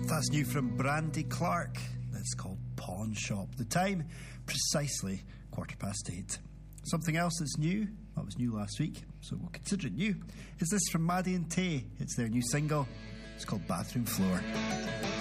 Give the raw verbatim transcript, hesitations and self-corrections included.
That's new from Brandy Clark. That's called Pawn Shop. The time, precisely quarter past eight. Something else that's new, that was new last week, so we'll consider it new, is this from Maddie and Tay. It's their new single. It's called Bathroom Floor.